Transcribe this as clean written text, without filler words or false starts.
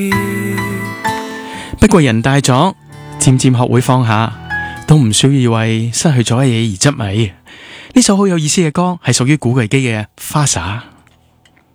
不過人大咗，漸漸學會放下，都唔需要為失去咗嘅嘢而執迷。呢首好有意思嘅歌係屬於古巨基嘅《花灑》。